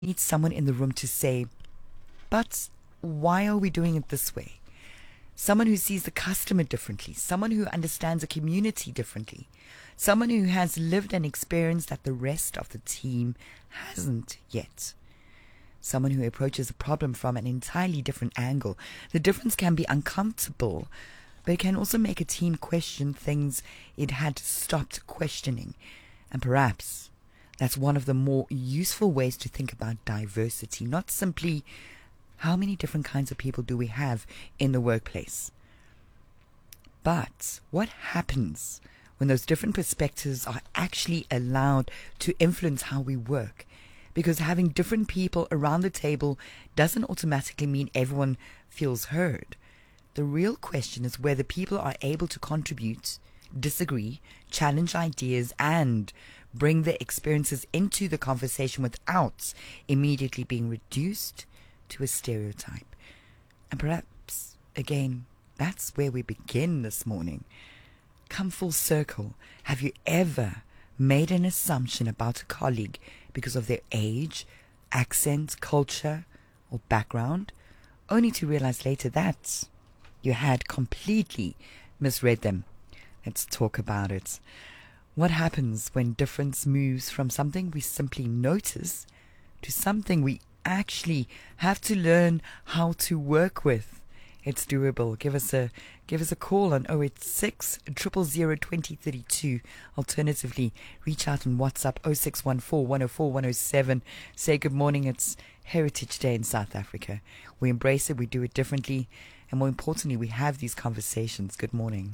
need someone in the room to say, but why are we doing it this way? Someone who sees the customer differently, someone who understands a community differently, someone who has lived an experience that the rest of the team hasn't yet. Someone who approaches a problem from an entirely different angle. The difference can be uncomfortable, but it can also make a team question things it had stopped questioning. And perhaps that's one of the more useful ways to think about diversity, not simply how many different kinds of people do we have in the workplace, but what happens when those different perspectives are actually allowed to influence how we work. Because having different people around the table doesn't automatically mean everyone feels heard. The real question is whether people are able to contribute, disagree, challenge ideas, and bring their experiences into the conversation without immediately being reduced to a stereotype. And perhaps, again, that's where we begin this morning. Come full circle. Have you ever made an assumption about a colleague because of their age, accent, culture, or background, only to realize later that you had completely misread them? Let's talk about it. What happens when difference moves from something we simply notice to something we actually have to learn how to work with? It's doable. Give us a call on 086 000 2032. Alternatively, reach out on WhatsApp 0614 104 107. Say good morning. It's Heritage Day in South Africa. We embrace it, we do it differently, and more importantly, we have these conversations. Good morning.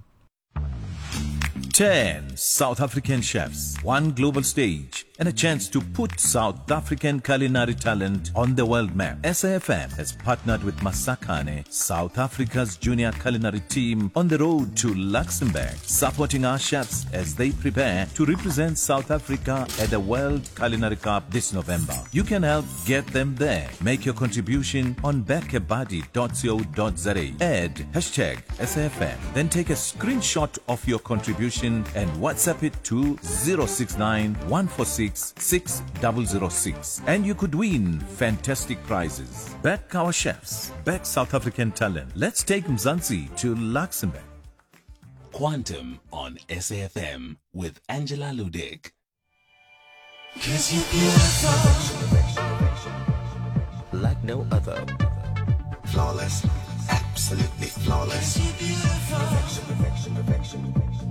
10 South African chefs, one global stage, and a chance to put South African culinary talent on the world map. SAFM has partnered with Masakane, South Africa's junior culinary team, on the road to Luxembourg, supporting our chefs as they prepare to represent South Africa at the World Culinary Cup this November. You can help get them there. Make your contribution on bekebadi.co.za. Add hashtag SAFM. Then take a screenshot of your contribution and WhatsApp it to 069 146 6006, and you could win fantastic prizes. Back our chefs, back South African talent. Let's take Mzansi to Luxembourg. Quantum on SAFM with Angela Ludick. 'Cause you're beautiful like no other. Flawless, absolutely flawless. 'Cause you're beautiful.